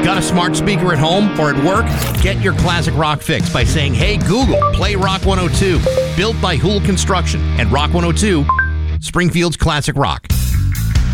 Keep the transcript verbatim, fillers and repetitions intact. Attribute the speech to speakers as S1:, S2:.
S1: Got a smart speaker at home or at work? Get your classic rock fix by saying, "Hey Google, play Rock one oh two." Built by Hool Construction and Rock one oh two, Springfield's classic rock.